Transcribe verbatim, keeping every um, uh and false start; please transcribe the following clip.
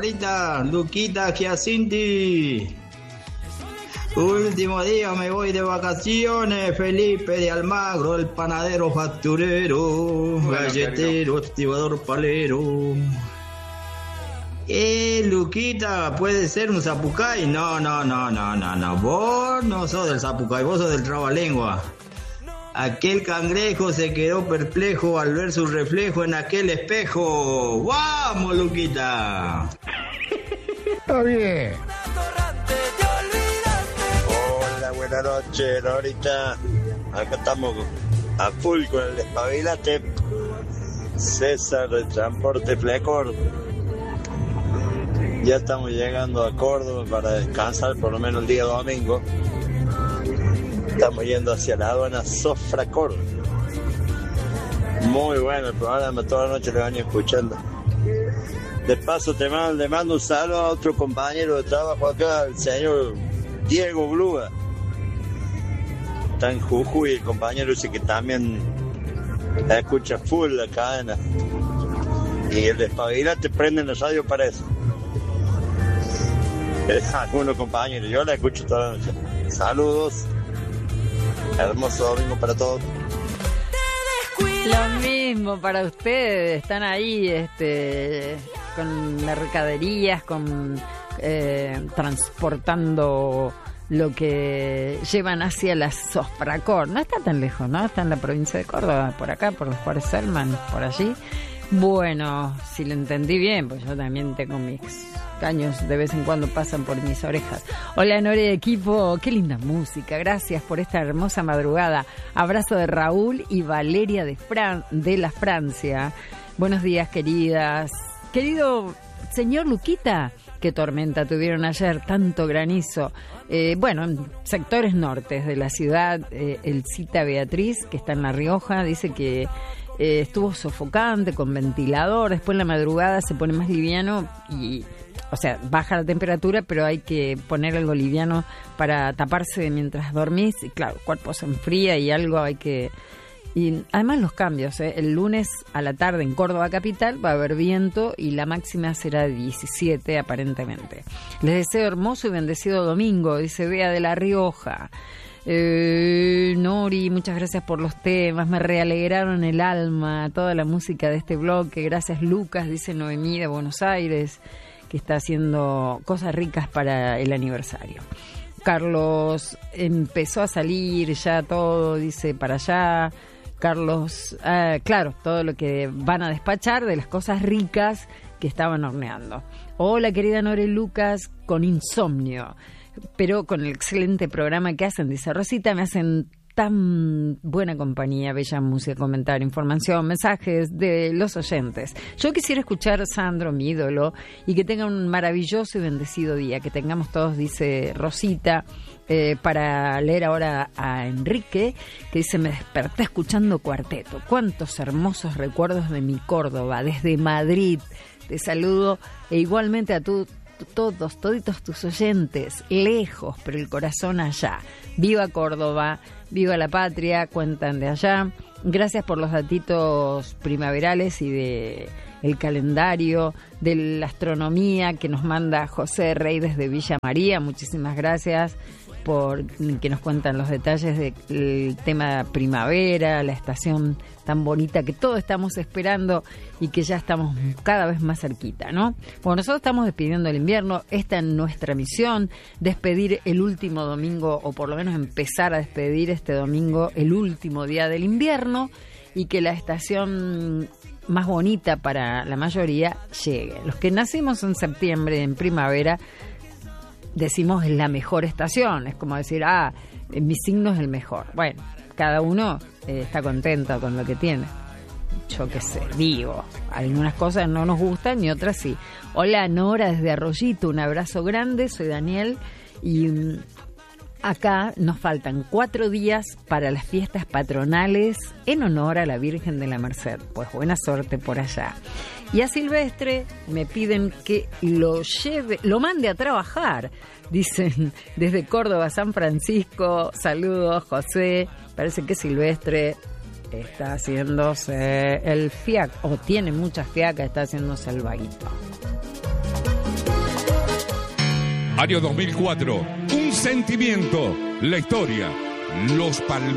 Norita, Luquita, Giacinti. Último día me voy de vacaciones, Felipe de Almagro, el panadero facturero, bueno, galletero, activador palero. Eh, Luquita, ¿puede ser un zapucay? No, no, no, no, no, no, vos no sos del zapucay, vos sos del trabalengua. Aquel cangrejo se quedó perplejo al ver su reflejo en aquel espejo. ¡Vamos, Luquita! Está bien. Buenas noches, Norita. Acá estamos a full con el despabilate. César de Transporte Flecor. Ya estamos llegando a Córdoba para descansar por lo menos el día domingo. Estamos yendo hacia la aduana Sofracor. Muy bueno el programa, toda la noche lo van escuchando. De paso te mando, le mando un saludo a otro compañero de trabajo acá, el señor Diego Blúa. Está en Jujuy, el compañero dice que también la escucha full la cadena. Y el despabilate prende la radio para eso. Algunos compañeros, yo la escucho toda la noche. Saludos. Hermoso domingo para todos. Lo mismo para ustedes. Están ahí este, con mercaderías, con eh, transportando lo que llevan hacia la Sofracor. No está tan lejos, ¿no? Está en la provincia de Córdoba, por acá, por los Juárez Selman, por allí. Bueno, si lo entendí bien, pues yo también tengo mis caños, de vez en cuando pasan por mis orejas. Hola, Nore, equipo, qué linda música, gracias por esta hermosa madrugada. Abrazo de Raúl y Valeria de, Fran- de la Francia. Buenos días, queridas. Querido señor Luquita, qué tormenta tuvieron ayer, tanto granizo. Eh, bueno, en sectores nortes de la ciudad, eh, el Cita Beatriz, que está en La Rioja, dice que eh, estuvo sofocante, con ventilador, después en la madrugada se pone más liviano y, o sea, baja la temperatura, pero hay que poner algo liviano para taparse mientras dormís, y claro, el cuerpo se enfría y algo hay que... Y además los cambios, ¿eh? El lunes a la tarde en Córdoba capital va a haber viento y la máxima será de diecisiete aparentemente. Les deseo hermoso y bendecido domingo, dice Bea de La Rioja. Eh, Nori, muchas gracias por los temas, me realegraron el alma, toda la música de este bloque. Gracias, Lucas, dice Noemí de Buenos Aires, que está haciendo cosas ricas para el aniversario. Carlos empezó a salir ya todo, dice, para allá. Carlos, eh, claro, todo lo que van a despachar de las cosas ricas que estaban horneando. Hola, querida Nore Lucas, con insomnio, pero con el excelente programa que hacen, dice Rosita, me hacen tan buena compañía, bella música, comentario, información, mensajes de los oyentes. Yo quisiera escuchar a Sandro, mi ídolo, y que tenga un maravilloso y bendecido día, que tengamos todos, dice Rosita, eh, para leer ahora a Enrique, que dice, me desperté escuchando Cuarteto. Cuántos hermosos recuerdos de mi Córdoba, desde Madrid. Te saludo, e igualmente a tu todos, toditos tus oyentes, lejos, pero el corazón allá. Viva Córdoba, viva la patria, cuentan de allá. Gracias por los datitos primaverales y de el calendario, de la astronomía que nos manda José Rey desde Villa María. Muchísimas gracias por que nos cuentan los detalles del tema primavera, la estación tan bonita que todos estamos esperando y que ya estamos cada vez más cerquita, ¿no? Bueno, nosotros estamos despidiendo el invierno, esta es nuestra misión, despedir el último domingo, o por lo menos empezar a despedir este domingo, el último día del invierno, y que la estación más bonita para la mayoría llegue. Los que nacimos en septiembre, en primavera, decimos es la mejor estación, es como decir, ah, mi signo es el mejor. Bueno, cada uno eh, está contento con lo que tiene. Yo qué sé, digo, algunas cosas no nos gustan y otras sí. Hola, Nora, desde Arroyito, un abrazo grande, soy Daniel y um, acá nos faltan cuatro días para las fiestas patronales en honor a la Virgen de la Merced. Pues buena suerte por allá. Y a Silvestre me piden que lo lleve, lo mande a trabajar, dicen desde Córdoba, San Francisco. Saludos, José. Parece que Silvestre está haciéndose el fiac, o tiene muchas fiacas, está haciéndose el vaguito. Año dos mil cuatro. Un sentimiento. La historia. Los Palmeras.